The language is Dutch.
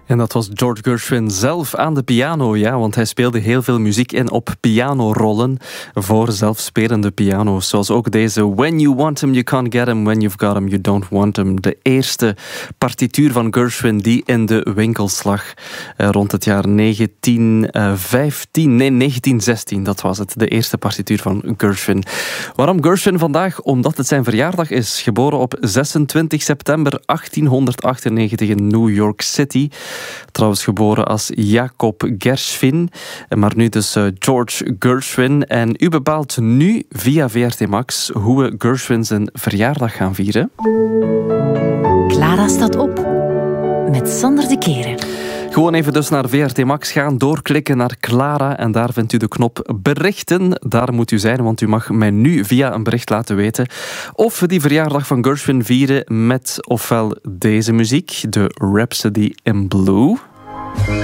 En dat was George Gershwin zelf aan de piano, ja, want hij speelde heel veel muziek in op pianorollen voor zelfspelende piano's. Zoals ook deze When You Want Him, You Can't Get Him, When You've Got Him, You Don't Want Him. De eerste partituur van Gershwin die in de winkels lag rond het jaar 1916. Dat was het, de eerste partituur van Gershwin. Waarom Gershwin vandaag? Omdat het zijn verjaardag is. Geboren op 26 september 1898 in New York City. Trouwens geboren als Jacob Gershwin, maar nu dus George Gershwin. En u bepaalt nu via VRT Max hoe we Gershwin zijn verjaardag gaan vieren. Clara staat op met Sander de Keren. Gewoon even dus naar VRT Max gaan, doorklikken naar Clara en daar vindt u de knop berichten. Daar moet u zijn, want u mag mij nu via een bericht laten weten of we die verjaardag van Gershwin vieren met ofwel deze muziek, de Rhapsody in Blue.